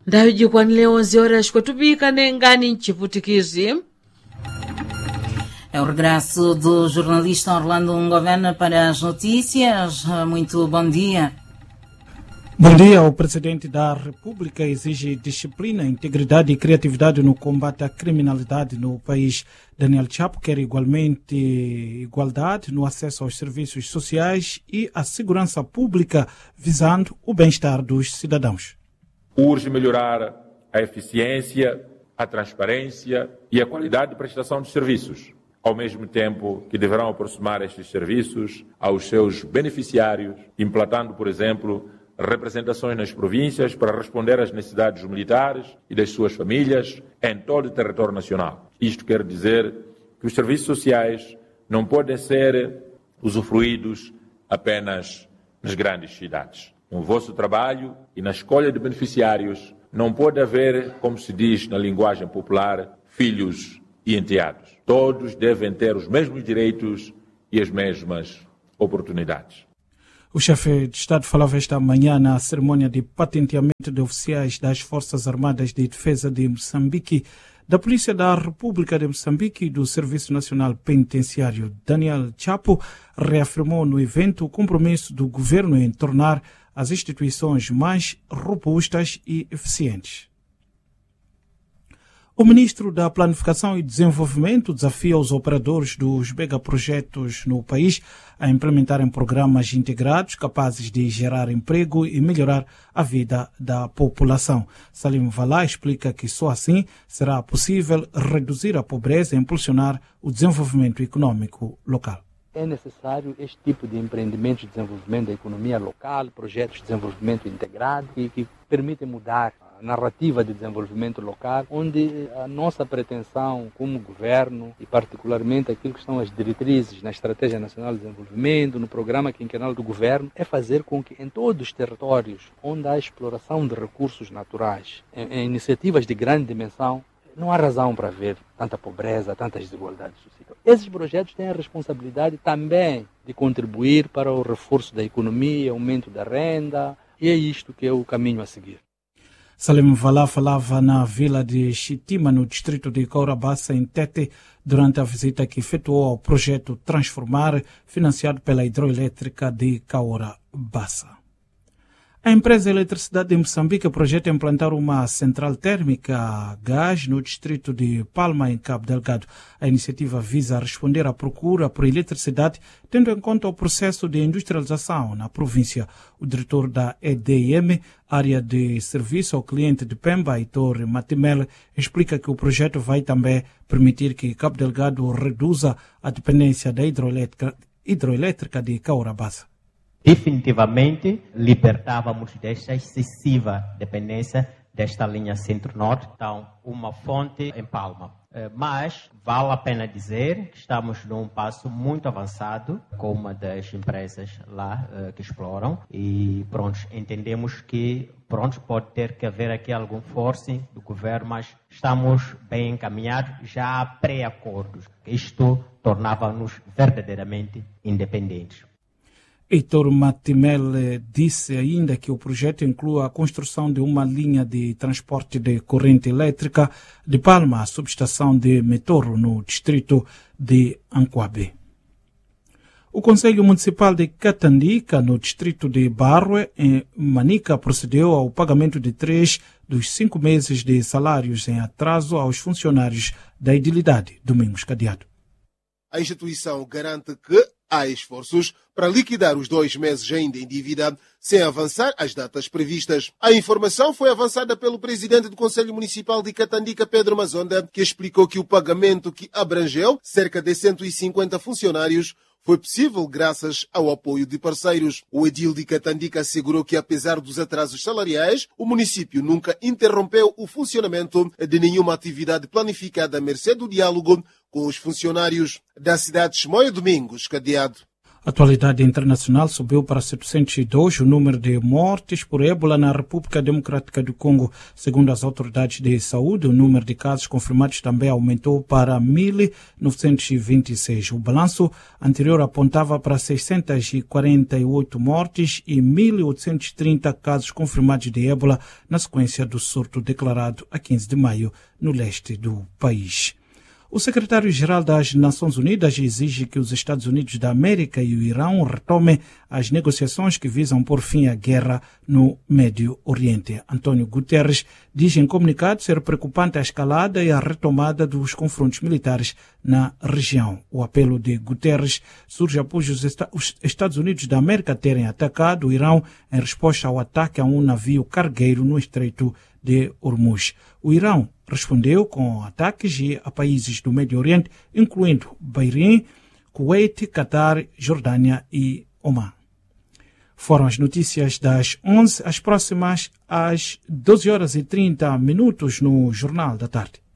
Ndawi kwanile 11 horas kwatubika nengani nchiputikizi. É o regresso do jornalista Orlando Governa para as notícias. Muito bom dia. Bom dia. O presidente da República exige disciplina, integridade e criatividade no combate à criminalidade no país. Daniel Chapo quer igualmente igualdade no acesso aos serviços sociais e à segurança pública, visando o bem-estar dos cidadãos. Urge melhorar a eficiência, a transparência e a qualidade de prestação de serviços, ao mesmo tempo que deverão aproximar estes serviços aos seus beneficiários, implantando, por exemplo, representações nas províncias para responder às necessidades dos militares e das suas famílias em todo o território nacional. Isto quer dizer que os serviços sociais não podem ser usufruídos apenas nas grandes cidades. No vosso trabalho e na escolha de beneficiários não pode haver, como se diz na linguagem popular, filhos e enteados. Todos devem ter os mesmos direitos e as mesmas oportunidades. O chefe de Estado falava esta manhã na cerimônia de patenteamento de oficiais das Forças Armadas de Defesa de Moçambique, da Polícia da República de Moçambique e do Serviço Nacional Penitenciário. Daniel Chapo reafirmou no evento o compromisso do governo em tornar as instituições mais robustas e eficientes. O ministro da Planificação e Desenvolvimento desafia os operadores dos megaprojetos no país a implementarem programas integrados capazes de gerar emprego e melhorar a vida da população. Salim Valá explica que só assim será possível reduzir a pobreza e impulsionar o desenvolvimento econômico local. É necessário este tipo de empreendimentos de desenvolvimento da economia local, projetos de desenvolvimento integrado que permitem mudar a narrativa de desenvolvimento local, onde a nossa pretensão como governo e particularmente aquilo que estão as diretrizes na Estratégia Nacional de Desenvolvimento, no Programa Quinquenal do Governo, é fazer com que em todos os territórios onde há exploração de recursos naturais, em iniciativas de grande dimensão, não há razão para ver tanta pobreza, tantas desigualdades sociais. Esses projetos têm a responsabilidade também de contribuir para o reforço da economia, aumento da renda, e é isto que é o caminho a seguir. Salim Valá falava na vila de Chitima, no distrito de Caurabassa, em Tete, durante a visita que efetuou ao projeto Transformar, financiado pela hidroelétrica de Caurabassa. A empresa de eletricidade de Moçambique projeta implantar uma central térmica a gás no distrito de Palma, em Cabo Delgado. A iniciativa visa responder à procura por eletricidade, tendo em conta o processo de industrialização na província. O diretor da EDM, área de serviço ao cliente de Pemba, Heitor Matimel, explica que o projeto vai também permitir que Cabo Delgado reduza a dependência da hidroelétrica de Caurabassa. Definitivamente libertávamos desta excessiva dependência desta linha Centro-Norte, então uma fonte em Palma. Mas vale a pena dizer que estamos num passo muito avançado com uma das empresas lá que exploram e pronto, entendemos que pode ter que haver aqui algum forcing do governo, mas estamos bem encaminhados, já há pré-acordos. Isto tornava-nos verdadeiramente independentes. Heitor Matimel disse ainda que o projeto inclui a construção de uma linha de transporte de corrente elétrica de Palma à subestação de Metoro, no distrito de Ancoabe. O Conselho Municipal de Catandica, no distrito de Barroé, em Manica, procedeu ao pagamento de 3 dos 5 meses de salários em atraso aos funcionários da idilidade. Domingos Cadeado. A instituição garante que há esforços para liquidar os 2 meses ainda em dívida, sem avançar as datas previstas. A informação foi avançada pelo presidente do Conselho Municipal de Catandica, Pedro Mazonda, que explicou que o pagamento, que abrangeu cerca de 150 funcionários, foi possível graças ao apoio de parceiros. O edil de Catandica assegurou que, apesar dos atrasos salariais, o município nunca interrompeu o funcionamento de nenhuma atividade planificada à mercê do diálogo com os funcionários da cidade de Chimoio. Domingos Cadeado. Atualidade internacional subiu para 702 o número de mortes por ébola na República Democrática do Congo. Segundo as autoridades de saúde, o número de casos confirmados também aumentou para 1.926. O balanço anterior apontava para 648 mortes e 1.830 casos confirmados de ébola na sequência do surto declarado a 15 de maio no leste do país. O secretário-geral das Nações Unidas exige que os Estados Unidos da América e o Irão retomem as negociações que visam pôr fim à guerra no Médio Oriente. António Guterres diz em comunicado ser preocupante a escalada e a retomada dos confrontos militares na região. O apelo de Guterres surge após os Estados Unidos da América terem atacado o Irão em resposta ao ataque a um navio cargueiro no Estreito de Hormuz. O Irão respondeu com ataques a países do Médio Oriente, incluindo Bahrein, Kuwait, Catar, Jordânia e Oman. Foram as notícias das 11, as próximas às 12h30 no Jornal da Tarde.